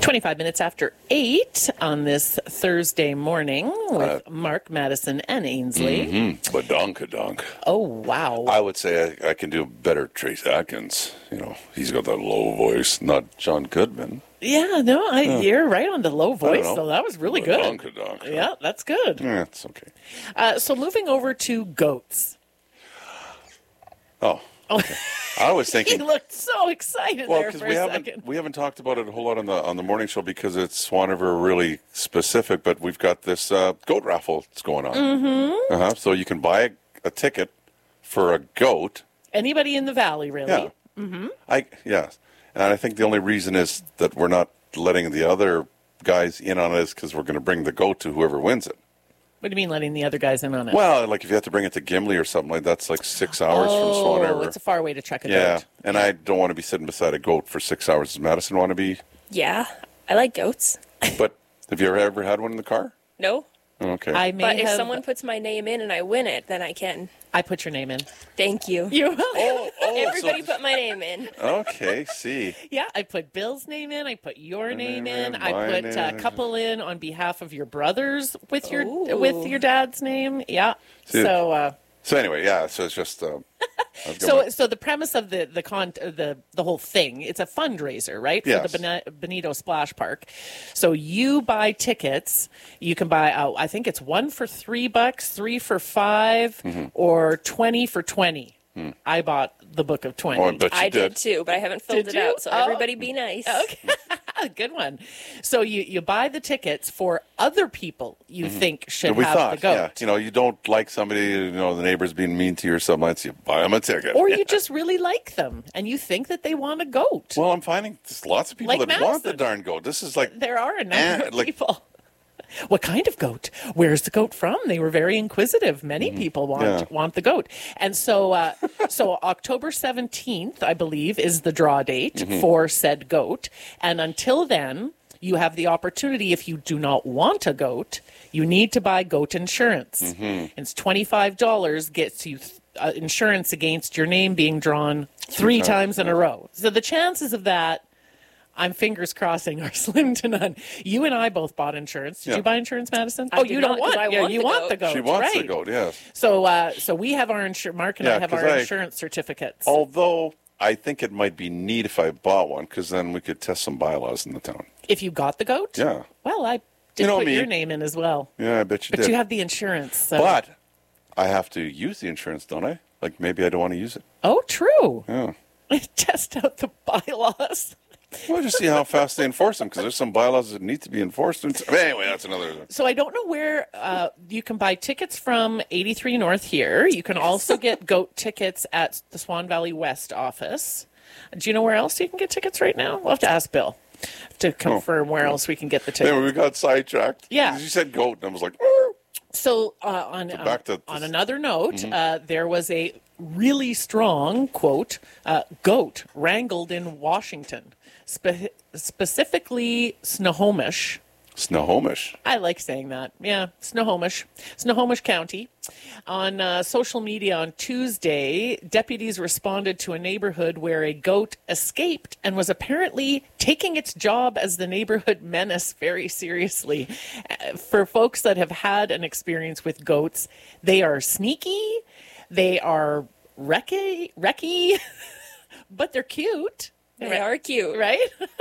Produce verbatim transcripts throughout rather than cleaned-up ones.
twenty-five minutes after eight on this Thursday morning with uh, Mark, Madison, and Ainsley. Mm-hmm. Badonkadonk. Oh, wow. I would say I, I can do better Trace Atkins. You know, he's got that low voice, not John Goodman. Yeah, no, I, yeah. you're right on the low voice, so that was really good. Badonkadonk. Huh? Yeah, that's good. Yeah, it's okay. Uh, so moving over to goats. Oh, okay. I was thinking. He looked so excited well, there for we a haven't, second. We haven't talked about it a whole lot on the on the morning show because it's Swan River really specific, but we've got this uh, goat raffle that's going on. Mm-hmm. Uh-huh. So you can buy a, a ticket for a goat. Anybody in the valley, really. Yeah. Mm-hmm. I yeah. And I think the only reason is that we're not letting the other guys in on it is because we're going to bring the goat to whoever wins it. What do you mean letting the other guys in on it? Well, like if you have to bring it to Gimli or something like that, that's like six hours oh, from Swan River. Oh, it's a far way to check a yeah. goat. And yeah, I don't want to be sitting beside a goat for six hours. Does Madison want to be? Yeah, I like goats. But have you ever, ever had one in the car? No. Okay. I may but if have... someone puts my name in and I win it, then I can. I put your name in. Thank you. You're welcome. Oh, oh, Everybody so... put my name in. Okay, see. Yeah, I put Bill's name in. I put your and name in. in I put name. a couple in on behalf of your brothers with your Ooh. with your dad's name. Yeah. See, so. Uh, so anyway, yeah. So it's just. Uh, so my... so the premise of the the con the the whole thing, it's a fundraiser, right, for yes. the Ben- Benito Splash Park. So you buy tickets. You can buy. Oh, I think it's one for three bucks, three for five, mm-hmm. or twenty for twenty. Hmm. I bought the book of twenty. Oh, I bet you I did. did too, but I haven't filled Did it you? out. So Oh. everybody be nice. Okay. Good one. So you, you buy the tickets for other people you mm-hmm. think should we have thought, the goat. Yeah. You know, you don't like somebody, you know, the neighbor's being mean to you or something like that, so you buy them a ticket. Or you just really like them and you think that they want a goat. Well, I'm finding there's lots of people Like that want the Madison. darn goat. This is like. There are a number eh, of like, people. What kind of goat? Where's the goat from? They were very inquisitive. Many mm-hmm. people want yeah. want the goat. And so uh, so October seventeenth, I believe, is the draw date mm-hmm. for said goat. And until then, you have the opportunity, if you do not want a goat, you need to buy goat insurance. Mm-hmm. It's twenty-five dollars, gets you uh, insurance against your name being drawn three times, times in yeah. a row. So the chances of that, I'm fingers crossing, are slim to none. You and I both bought insurance. Did Yeah. you buy insurance, Madison? I oh, did you not, don't 'cause want. I yeah, want you the want goat. the goat. She wants right. the goat, yes. So, uh, so we have our insur- Mark and Yeah, I have 'cause our I- insurance certificates. Although I think it might be neat if I bought one, because then we could test some bylaws in the town. If you got the goat, Yeah. Well, I did You know put me. your name in as well. Yeah, I bet you But did. you have the insurance. So. But I have to use the insurance, don't I? Like maybe I don't want to use it. Oh, true. Yeah. Test out the bylaws. Well, just see how fast they enforce them, because there's some bylaws that need to be enforced. Anyway, that's another. So I don't know where uh, you can buy tickets from eighty-three North here. You can also get goat tickets at the Swan Valley West office. Do you know where else you can get tickets right now? We'll have to ask Bill to confirm oh, where yeah. else we can get the tickets. Anyway, we got sidetracked. Yeah. You said goat, and I was like, oh. So uh, on, so back to uh, on another note, mm-hmm. uh, there was a really strong, quote, uh, goat wrangled in Washington, spe- specifically Snohomish. Snohomish. I like saying that. Yeah, Snohomish. Snohomish County. On uh, social media on Tuesday, deputies responded to a neighborhood where a goat escaped and was apparently taking its job as the neighborhood menace very seriously. Uh, for folks that have had an experience with goats, they are sneaky, they are wrecky, wrecky, but they're cute. They are cute. Right?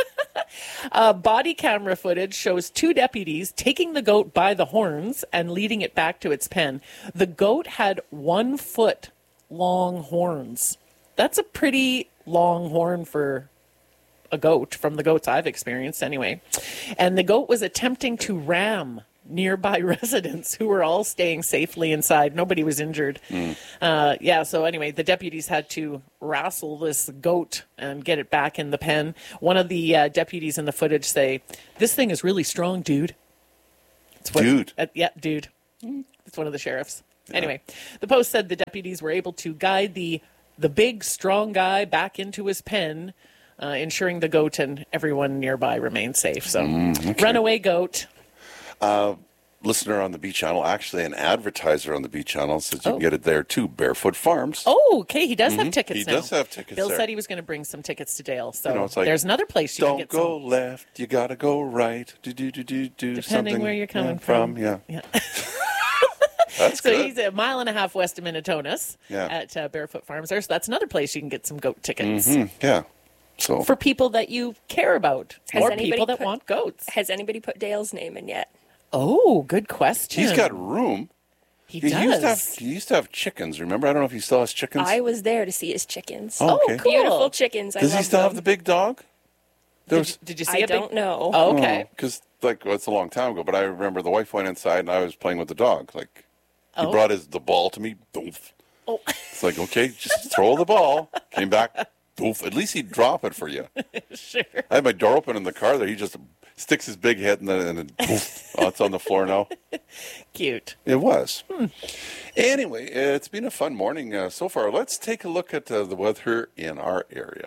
uh, body camera footage shows two deputies taking the goat by the horns and leading it back to its pen. The goat had one foot long horns. That's a pretty long horn for a goat, from the goats I've experienced anyway. And the goat was attempting to ram nearby residents who were all staying safely inside. Nobody was injured. Mm. Uh, yeah, so anyway, the deputies had to wrestle this goat and get it back in the pen. One of the uh, deputies in the footage say, "This thing is really strong, dude." It's what, dude. Uh, yeah, dude. It's one of the sheriffs. Yeah. Anyway, the Post said the deputies were able to guide the the big, strong guy back into his pen, uh, ensuring the goat and everyone nearby remained safe. So, mm, okay. runaway goat. Uh, listener on the B Channel, actually an advertiser on the B Channel, says you Oh. can get it there too. Barefoot Farms. Oh, okay. He does have tickets He now. does have tickets Bill there. said he was going to bring some tickets to Dale. So You know, it's like, there's another place you Don't can get go some. left, you gotta go right. Do do do do do. Depending something, where you're coming yeah, from. Yeah, Yeah. that's So good. he's a mile and a half west of Minnetonus Yeah. at uh, Barefoot Farms there. So that's another place you can get some goat tickets Hmm, yeah. So for people that you care about Has or anybody people that put- want goats. Has anybody put Dale's name in yet? Oh, good question. he's got room. He He does. used to have he used to have chickens. Remember? I don't know if he still has chickens. I was there to see his chickens. Oh, okay. cool. Beautiful chickens. I Does he love still them. have the big dog? There was, Did you see I a big- don't know. Oh, okay. Because like well, it's a long time ago, but I remember the wife went inside and I was playing with the dog. Like he Oh. brought his the ball to me. Doof. Oh. It's like okay, just throw the ball. Came back. Doof. At least he'd drop it for you. Sure. I had my door open in the car. There, he just sticks his big head and then and then poof, oh, it's on the floor now. Cute. It was. Anyway, it's been a fun morning uh, so far. Let's take a look at uh, the weather in our area.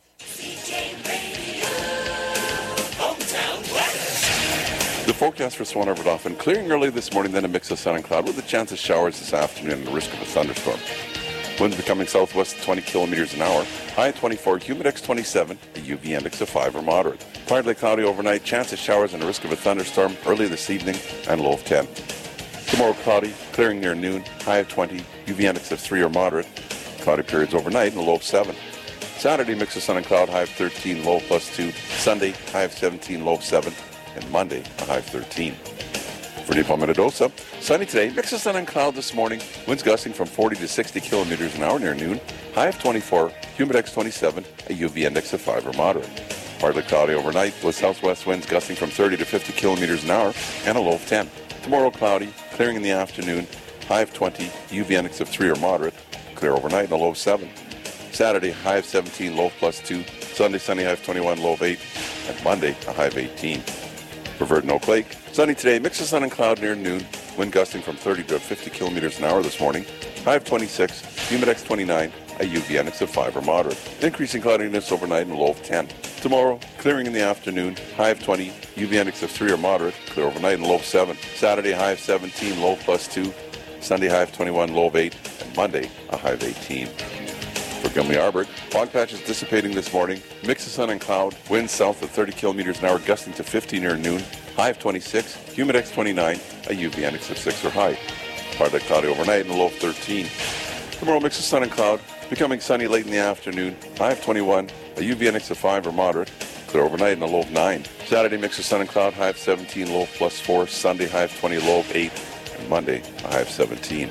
The forecast for Swan River Dauphin, clearing early this morning, then a mix of sun and cloud with a chance of showers this afternoon and the risk of a thunderstorm. Winds becoming southwest at twenty kilometers an hour. High at twenty-four, humidex twenty-seven, a U V index of five or moderate. Partly cloudy overnight, chance of showers and a risk of a thunderstorm early this evening and low of ten. Tomorrow cloudy, clearing near noon, high of twenty, U V index of three or moderate. Cloudy periods overnight and a low of seven. Saturday, mix of sun and cloud, high of thirteen, low of plus two. Sunday, high of seventeen, low of seven. And Monday, a high of thirteen. For New Palmetto, sunny today, mix of sun and cloud this morning. Winds gusting from forty to sixty kilometers an hour near noon. High of twenty-four, humidex twenty-seven, a U V index of five or moderate. Partly cloudy overnight with southwest winds gusting from thirty to fifty kilometers an hour and a low of ten. Tomorrow cloudy, clearing in the afternoon. High of twenty, U V index of three or moderate. Clear overnight and a low of seven. Saturday, high of seventeen, low of plus two. Sunday, sunny, high of twenty-one, low of eight. And Monday, a high of eighteen. For Verdon Oak Lake, sunny today, mix of sun and cloud near noon. Wind gusting from thirty to fifty kilometers an hour this morning. High of twenty-six, humidex twenty-nine, a U V index of five or moderate. Increasing cloudiness overnight and a low of ten. Tomorrow, clearing in the afternoon, high of twenty, U V index of three or moderate, clear overnight and low of seven. Saturday, high of seventeen, low of plus two. Sunday, high of twenty-one, low of eight. And Monday, a high of eighteen. For Gimli Arbor, fog patches dissipating this morning. Mix of sun and cloud. Winds south at thirty kilometers an hour, gusting to fifty near noon. High of twenty-six, humidex twenty-nine, a U V index of six or high. Partly cloudy overnight and a low of thirteen. Tomorrow, mix of sun and cloud. Becoming sunny late in the afternoon. High of twenty-one, a U V index of five or moderate. Clear overnight and a low of nine. Saturday, mix of sun and cloud. High of seventeen, low of plus four. Sunday, high of twenty, low of eight. And Monday, a high of seventeen.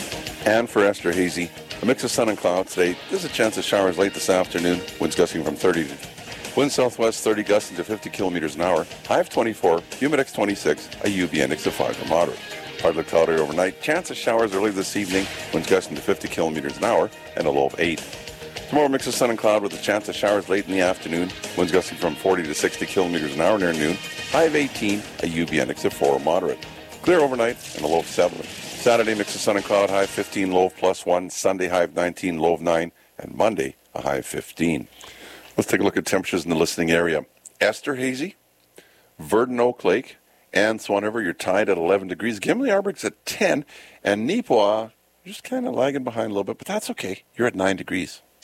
And for Esther Hazy, a mix of sun and cloud today. There's a chance of showers late this afternoon. Winds gusting from thirty to wind southwest thirty, gusting to fifty kilometers an hour. High of twenty-four, humidex twenty-six, a U V index of five or moderate. Partly cloudy overnight. Chance of showers early this evening. Winds gusting to fifty kilometers an hour and a low of eight. Tomorrow, mix of sun and cloud with a chance of showers late in the afternoon. Winds gusting from forty to sixty kilometers an hour near noon. High of eighteen, a U V index of four or moderate. Clear overnight and a low of seven. Saturday, mix of sun and cloud, high of fifteen, low of plus one. Sunday, high of nineteen, low of nine. And Monday, a high of fifteen. Let's take a look at temperatures in the listening area. Esther Hazy, Verdon Oak Lake, and Swan River, you're tied at eleven degrees. Gimli Arbor's at ten, and Neepawa, you're just kind of lagging behind a little bit, but that's okay. You're at nine degrees.